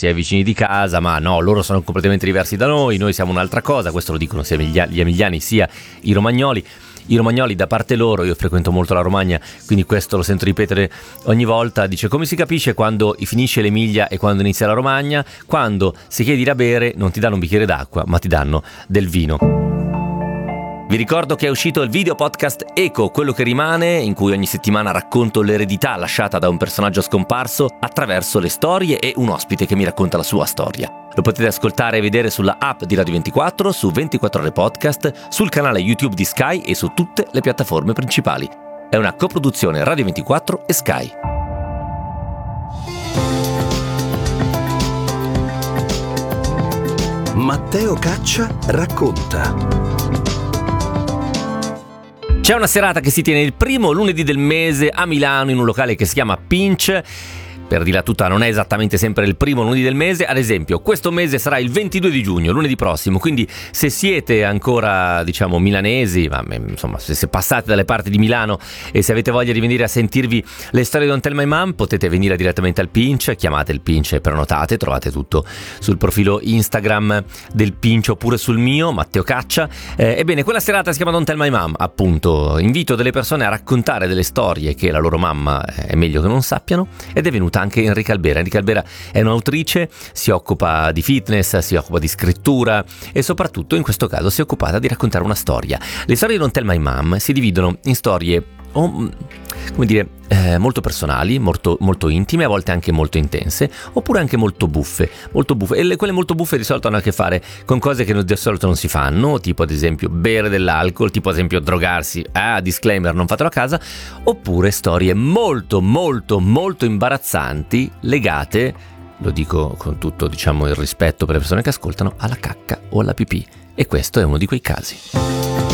si è vicini di casa, ma no, loro sono completamente diversi da noi siamo un'altra cosa. Questo lo dicono sia gli emiliani sia i romagnoli. I romagnoli, da parte loro, io frequento molto la Romagna, quindi questo lo sento ripetere ogni volta, dice: come si capisce quando finisce l'Emilia e quando inizia la Romagna? Quando se chiedi da bere non ti danno un bicchiere d'acqua, ma ti danno del vino. Vi ricordo che è uscito il video podcast Eco, quello che rimane, in cui ogni settimana racconto l'eredità lasciata da un personaggio scomparso attraverso le storie e un ospite che mi racconta la sua storia. Lo potete ascoltare e vedere sulla app di Radio 24, su 24 Ore Podcast, sul canale YouTube di Sky e su tutte le piattaforme principali. È una coproduzione Radio 24 e Sky. Matteo Caccia racconta. C'è una serata che si tiene il primo lunedì del mese a Milano in un locale che si chiama Pinch. Per dirla tutta, non è esattamente sempre il primo lunedì del mese. Ad esempio, questo mese sarà il 22 di giugno, lunedì prossimo, quindi se siete ancora, milanesi, ma insomma, se passate dalle parti di Milano e se avete voglia di venire a sentirvi le storie di Don't Tell My Mom, potete venire direttamente al Pinch, chiamate il Pinch e prenotate, trovate tutto sul profilo Instagram del Pinch oppure sul mio, Matteo Caccia. Ebbene, quella serata si chiama Don't Tell My Mom, appunto. Invito delle persone a raccontare delle storie che la loro mamma è meglio che non sappiano, ed è venuta anche Enrica Albera. Enrica Albera è un'autrice, si occupa di fitness, si occupa di scrittura e soprattutto in questo caso si è occupata di raccontare una storia. Le storie di Don't Tell My Mom si dividono in storie molto personali, molto, molto intime, a volte anche molto intense, oppure anche molto buffe. E quelle molto buffe di solito hanno a che fare con cose che di solito non si fanno, tipo ad esempio bere dell'alcol, tipo ad esempio drogarsi, disclaimer, non fatelo a casa, oppure storie molto molto molto imbarazzanti legate, lo dico con tutto il rispetto per le persone che ascoltano, alla cacca o alla pipì. E questo è uno di quei casi.